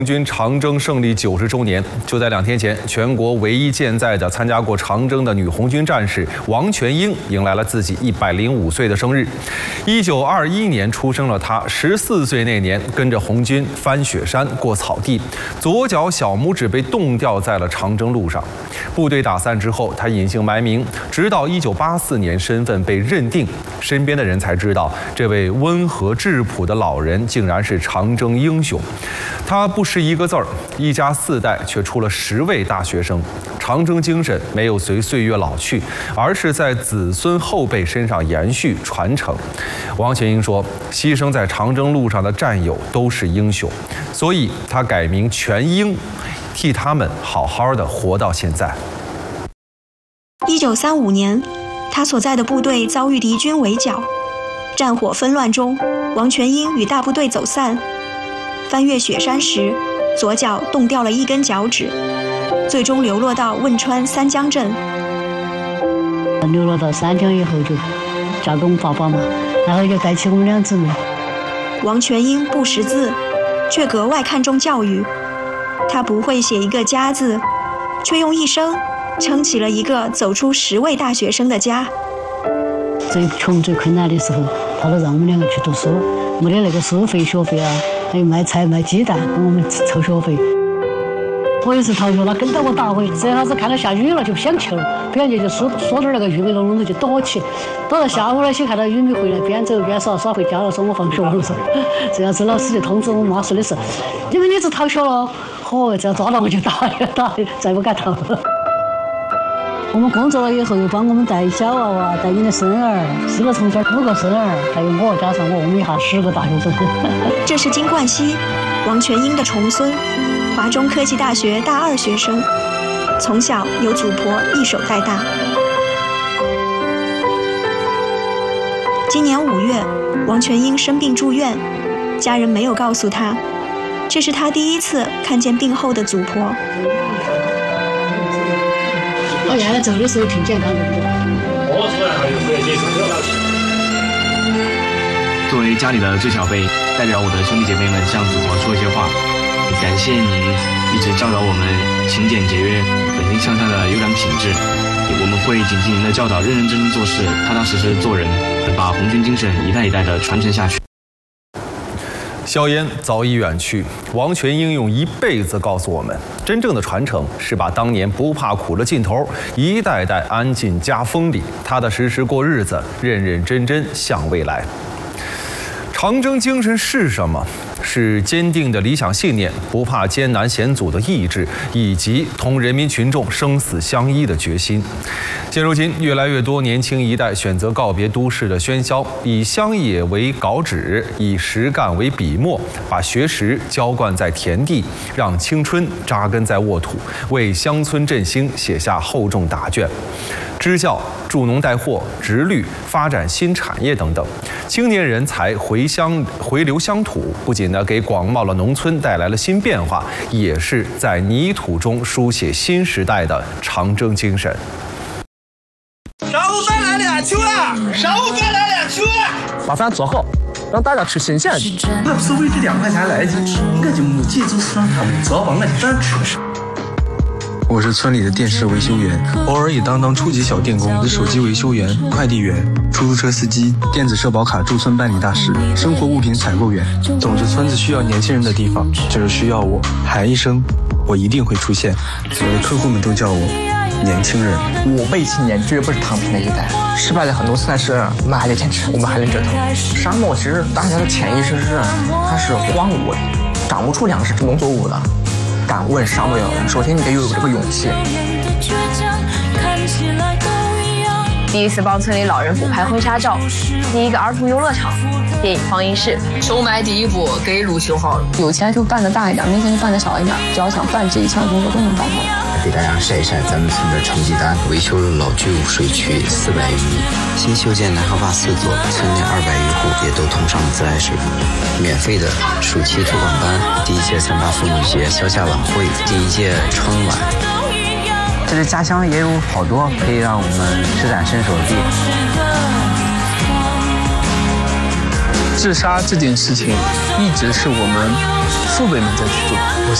军长征胜利90周年，就在2天前，全国唯一健在的参加过长征的女红军战士王全英迎来了自己105岁的生日。1921年出生了她，14岁那年跟着红军翻雪山、过草地，左脚小拇指被冻掉在了长征路上。部队打散之后，她隐姓埋名，直到1984年身份被认定，身边的人才知道，这位温和质朴的老人竟然是长征英雄。他不识一个字儿，一家4代却出了10位大学生。长征精神没有随岁月老去，而是在子孙后辈身上延续传承。王全英说：“牺牲在长征路上的战友都是英雄，所以他改名全英，替他们好好的活到现在。” 1935年，他所在的部队遭遇敌军围剿，战火纷乱中，王全英与大部队走散。翻越雪山时，左脚冻掉了1根脚趾，最终流落到汶川三江镇。 流落到三江以后，就嫁给我们爸爸嘛，然后就带起我们2姊妹。 王全英不识字，却格外看重教育。他不会写一个家字，却用一生撑起了一个走出10位大学生的家。 最穷最困难的时候，他都让我们2个去读书，没得那个书费、学费啊。还有卖菜卖鸡蛋帮我们凑学费。我有次逃学，他跟着我打回，只要他是看到下雨了就不想去了，不想去就缩点那个玉米笼子就躲起，躲到下午了去看到玉米回来，边走边耍回家了，说我放学了说，这样子老师就通知我妈说的是，因为你是逃学了，这样抓到我就打，再不敢逃了。我们工作了以后，又帮我们带小娃娃，带你的孙儿，4个从小5个孙儿，还有我加上我们一下10个大学生。 这是金冠希，王全英的重孙，华中科技大学大2学生，从小由祖婆一手带大。今年5月，王全英生病住院，家人没有告诉他，这是他第一次看见病后的祖婆。 我原来走的时候挺健康的。 作为家里的最小辈，代表我的兄弟姐妹们向祖国说一些话，感谢您一直教导我们勤俭节约、本心向善的优良品质。我们会谨记您的教导，认认真真做事，踏踏实实做人，把红军精神一代一代的传承下去。 硝烟早已远去，王全英用1辈子告诉我们，真正的传承是把当年不怕苦的劲头一代代安进家风里，踏踏实实过日子，认认真真向未来。长征精神是什么？是坚定的理想信念，不怕艰难险阻的意志，以及同人民群众生死相依的决心。现如今，越来越多年轻一代选择告别都市的喧嚣，以乡野为稿纸，以实干为笔墨，把学识浇灌在田地，让青春扎根在沃土，为乡村振兴写下厚重答卷。支教、助农带货、直绿、发展新产业等等，青年人才回流乡土，不仅给广袤的农村带来了新变化，也是在泥土中书写新时代的长征精神。 上午再来2球啊！上午再来2球啊！ 把饭做好，让大家吃新鲜的。 我不是为这2块钱来的，我就没记住是让他们早把我的饭吃。 我是村里的电视维修员，偶尔也当初级小电工，手机维修员、快递员、出租车司机、电子社保卡驻村办理大使、生活物品采购员。总之，村子需要年轻人的地方，就是需要我。喊一声，我一定会出现。我的客户们都叫我年轻人。 5辈青年绝不是躺平的一代，失败的很多次，但是我们还得坚持，我们还能折腾。沙漠其实大家的潜意识是它是荒芜的，长不出粮食、农作物的。敢问沙漠的人，首先你得有这个勇气。 第一次帮村里老人补拍婚纱照，第一个儿童游乐场，电影放映室， 收买第一步给路修好了。 有钱就办得大一点，没钱就办得小一点，只要想办这一项工作都能办好。 给大家晒一晒咱们村的成绩单：维修老旧水渠400余米，新修建南河坝4座，村内200余户也都通上了自来水。免费的暑期推广班，第1届38妇女节消夏晚会，第1届春晚。 这个家乡也有好多可以让我们施展身手的地方。自杀这件事情一直是我们父辈们在去做。我